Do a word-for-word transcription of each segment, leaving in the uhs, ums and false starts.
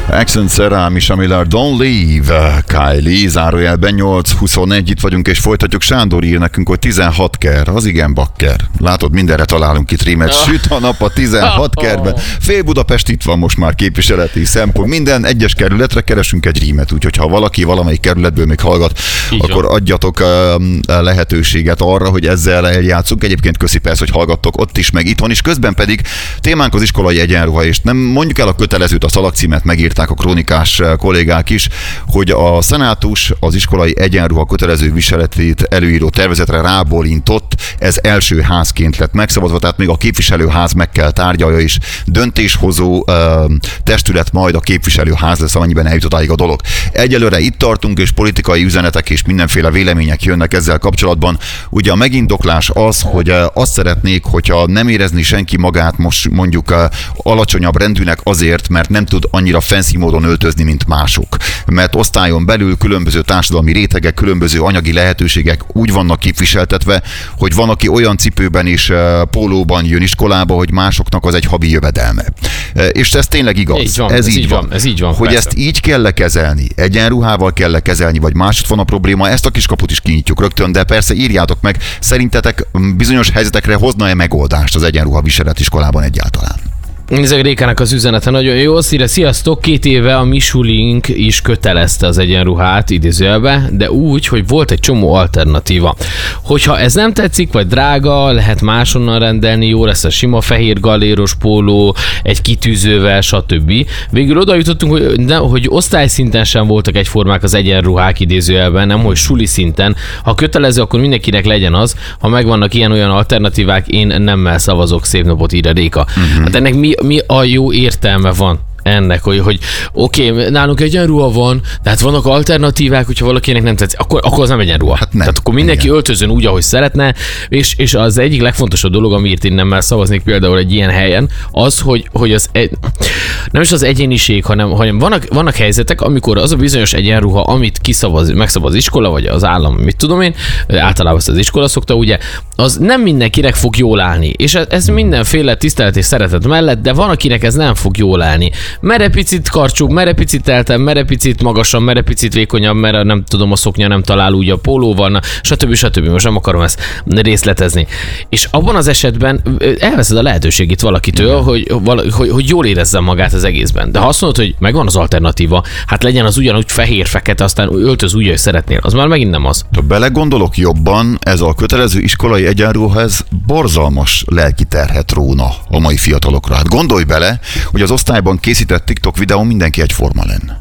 Accent Cerami, Miller, Don't Leave, Kylie, zárójelben nyolc huszonegy, itt vagyunk és folytatjuk. Sándor ír nekünk, hogy tizenhat ker, az igen bakker. Látod, mindenre találunk itt rímet. Süt a nap a tizenhat kerben. Fél Budapest itt van most már képviseleti szempont. Minden egyes kerületre keresünk egy rímet, úgyhogy ha valaki valamelyik kerületből még hallgat, így akkor van. Adjatok uh, lehetőséget arra, hogy ezzel eljátszunk. Egyébként köszi persze, hogy hallgattok ott is, meg itthon is. Közben pedig témánk az iskolai egyenruha, és nem mondjuk el a kötelezőt, a szalagcímet megírták a krónikás kollégák is, hogy a szenátus az iskolai egyenruha kötelező viseletét előíró tervezetre rábólintott, ez első házként lett megszavazva, tehát még a képviselőház meg kell tárgyalja, és döntéshozó uh, testület majd a képviselőház lesz, amennyiben eljut odáig a dolog. Egyelőre itt tartunk, és politikai üzenetek és mindenféle vélemények jönnek ezzel kapcsolatban. Ugye a megindoklás az, hogy uh, azt szeretnék, hogyha nem érezni senki magát most mondjuk uh, alacsonyabb rendűnek azért, mert nem tud annyira fancy módon öltözni, mint mások. Mert osztályon belül különböző társadalmi rétegek, különböző anyagi lehetőségek úgy vannak képviseltetve, hogy van, aki olyan cipőben és uh, pólóban jön iskolába, hogy másoknak az egy havi jövedelme. Uh, és ez tényleg igaz. Így van, ez, ez így így van. van. Ez így van. Hogy persze. ezt így kell kezelni, egyenruhával kell kezelni, vagy másod van a probléma, ezt a kiskaput is kinyitjuk rögtön, de persze írjátok meg, szerintetek bizonyos helyzetekre hozna-e megoldást az egyenruha viselet iskolában egyáltalán? Nézzük, Rékának az üzenete nagyon jó. Szíre, sziasztok! Két éve a Misulink is kötelezte az egyenruhát, idézőjelbe, de úgy, hogy volt egy csomó alternatíva. Hogyha ez nem tetszik, vagy drága, lehet máshonnan rendelni, jó lesz a sima fehér galéros póló, egy kitűzővel, stb. Végül oda jutottunk, hogy, ne, hogy osztályszinten sem voltak egyformák az egyenruhák, idézőjelben, nem, hogy suli szinten. Ha kötelező, akkor mindenkinek legyen az. Ha megvannak ilyen-olyan alternatívák, én nemmel szavazok. Szép napot, írja Réka. Uh-huh. Hát ennek mi mi a jó értelme van ennek, hogy, hogy oké, okay, nálunk egyenruha van, de hát vannak alternatívák, hogyha valakinek nem tetszik, akkor, akkor az nem egyenruha. Hát nem. Tehát akkor mindenki igen. öltözön úgy, ahogy szeretne, és, és az egyik legfontosabb dolog, amiért én nem szavaznék például egy ilyen helyen, az, hogy, hogy az egy, nem is az egyéniség, hanem, hanem vannak, vannak helyzetek, amikor az a bizonyos egyenruha, amit kiszavaz, megszavaz az iskola, vagy az állam, mit tudom én, általában az iskola szokta, ugye, az nem mindenkinek fog jól állni. És ez, ez mindenféle tisztelet és szeretet mellett, de van, akinek ez nem fog jól állni. Mere picit karcsúbb, mere picit teltem, mere picit magasabb, mere picit vékonyabb, mert nem tudom, a szoknya nem talál úgy, a póló van, stb. stb. Most nem akarom ezt részletezni. És abban az esetben elveszed a lehetőségét valakitől, hogy, hogy, hogy jól érezzen magát az egészben. De ha azt mondod, hogy megvan az alternatíva, hát legyen az ugyanúgy fehér-fekete, aztán öltöz úgy, hogy szeretnél, az már megint nem az. Ha belegondolok jobban, ez a kötelező iskolai egyenruha, ez borzalmas lelki terhet róna a mai fiatalokra. Hát gondolj bele, hogy az osztályban készített TikTok videó mindenki egyforma lenne.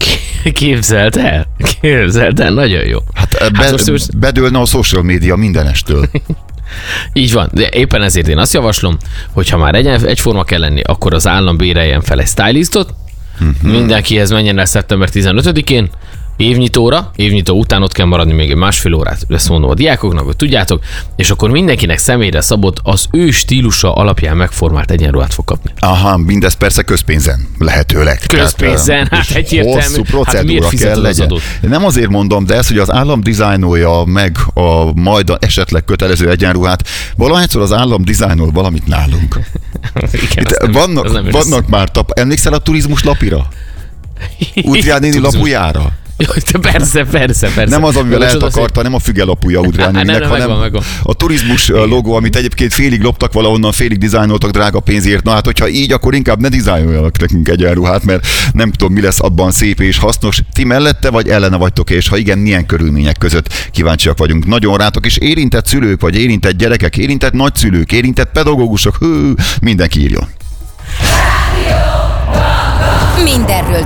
Képzeld el? Képzeld el? Nagyon jó. Hát, be, hát most, most... bedőlne a social média mindenestől. Így van, de éppen ezért én azt javaslom, hogy ha már egy, egyforma kell lenni, akkor az állam béreljen fel egy stylistot, uh-huh. mindenkihez menjen el szeptember tizenötödikén, évnyitóra, évnyitó után ott kell maradni még egy másfél órát, ezt mondom a diákoknak, hogy tudjátok, és akkor mindenkinek személyre szabott, az ő stílusa alapján megformált egyenruhát fog kapni. Aha, mindez persze közpénzen, lehetőleg. Közpénzen, hát egyértelmű. Hosszú procedúra hát kell legyen. Nem azért mondom, de ez, hogy az állam dizájnolja meg a majd a esetleg kötelező egyenruhát, valahányszor az állam dizájnol valamit nálunk. Igen, nem, vannak nem vannak már tap... Emlékszel a turizmus lapira? Udrián néni lapujára? Persze, persze, persze. Nem az, amivel eltakarta, nem a fügelapúja Udrián néninek, hanem megvan, megvan. A turizmus logó, amit egyébként félig loptak valahonnan, félig dizájnoltak drága pénzért. Na hát, hogyha így, akkor inkább ne dizájnoljanak nekünk egyenruhát, mert nem tudom, mi lesz abban szép és hasznos. Ti mellette vagy ellene vagytok, és ha igen, milyen körülmények között kíváncsiak vagyunk nagyon rátok, és érintett szülők, vagy érintett gyerekek, érintett nagyszülők, érintett pedagógusok, hű, mindenki írjon. Mindenről